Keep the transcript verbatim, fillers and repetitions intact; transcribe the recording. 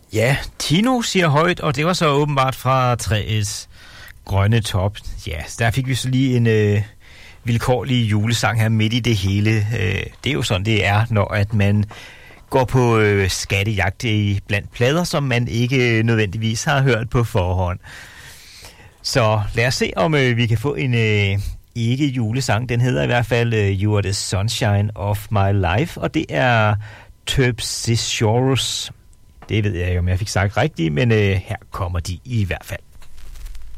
Ja, Tino siger højt, og det var så åbenbart fra træets grønne top. Ja, der fik vi så lige en øh, vilkårlig julesang her midt i det hele. Øh, det er jo sådan, det er, når at man går på øh, skattejagt i blandt plader, som man ikke nødvendigvis har hørt på forhånd. Så lad os se, om øh, vi kan få en øh, ikke julesang. Den hedder i hvert fald øh, You Are the Sunshine of My Life, og det er Terpsichorus. Det ved jeg ikke, om jeg fik sagt rigtigt, men øh, her kommer de i hvert fald.